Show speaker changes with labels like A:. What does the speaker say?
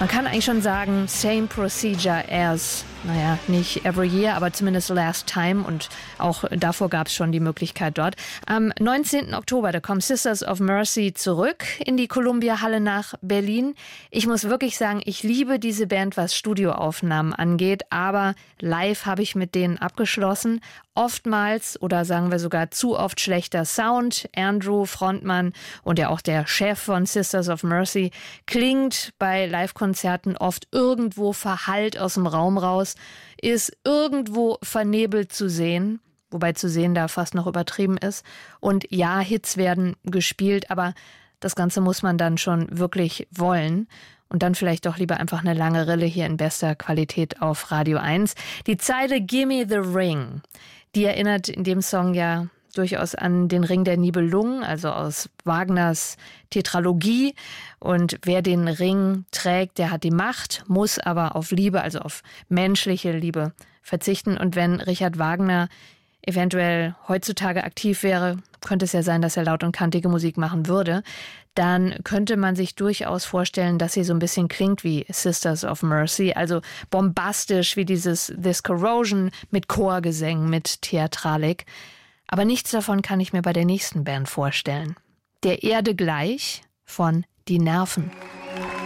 A: Man kann eigentlich schon sagen, same procedure as, nicht every year, aber zumindest last time, und auch davor gab es schon die Möglichkeit dort. Am 19. Oktober, da kommen Sisters of Mercy zurück in die Columbia-Halle nach Berlin. Ich muss wirklich sagen, ich liebe diese Band, was Studioaufnahmen angeht, aber live habe ich mit denen abgeschlossen. Oftmals oder sagen wir sogar zu oft schlechter Sound. Andrew, Frontmann und ja auch der Chef von Sisters of Mercy, klingt bei Live-Konzerten oft irgendwo verhallt aus dem Raum raus, ist irgendwo vernebelt zu sehen, wobei zu sehen da fast noch übertrieben ist. Und ja, Hits werden gespielt, aber das Ganze muss man dann schon wirklich wollen. Und dann vielleicht doch lieber einfach eine lange Rille hier in bester Qualität auf Radio 1. Die Zeile Gimme the Ring, die erinnert in dem Song ja durchaus an den Ring der Nibelungen, also aus Wagners Tetralogie. Und wer den Ring trägt, der hat die Macht, muss aber auf Liebe, also auf menschliche Liebe verzichten. Und wenn Richard Wagner eventuell heutzutage aktiv wäre, könnte es ja sein, dass er laut und kantige Musik machen würde, dann könnte man sich durchaus vorstellen, dass sie so ein bisschen klingt wie Sisters of Mercy, also bombastisch wie dieses This Corrosion mit Chorgesängen, mit Theatralik. Aber nichts davon kann ich mir bei der nächsten Band vorstellen. Der Erde gleich von Die Nerven.